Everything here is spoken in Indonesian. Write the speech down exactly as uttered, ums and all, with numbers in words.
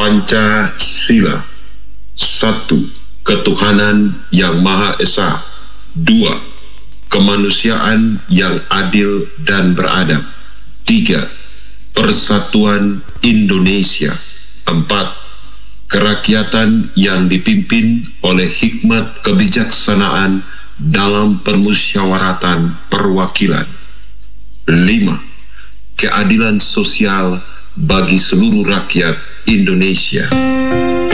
Pancasila. Satu, ketuhanan yang Maha Esa. Dua, kemanusiaan yang adil dan beradab. Tiga, persatuan Indonesia. Empat, kerakyatan yang dipimpin oleh hikmat kebijaksanaan dalam permusyawaratan perwakilan. Lima, keadilan sosial bagi seluruh rakyat Indonesia.